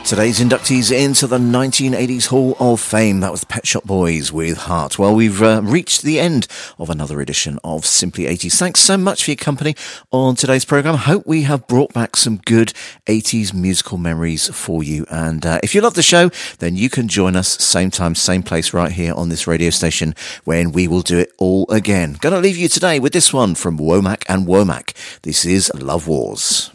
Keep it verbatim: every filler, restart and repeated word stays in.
Today's inductees into the nineteen eighties Hall of Fame. That was the Pet Shop Boys with Heart. Well, we've uh, reached the end of another edition of Simply eighties. Thanks so much for your company on today's programme. Hope we have brought back some good eighties musical memories for you. And uh, if you love the show, then you can join us same time, same place right here on this radio station when we will do it all again. Going to leave you today with this one from Womack and Womack. This is Love Wars.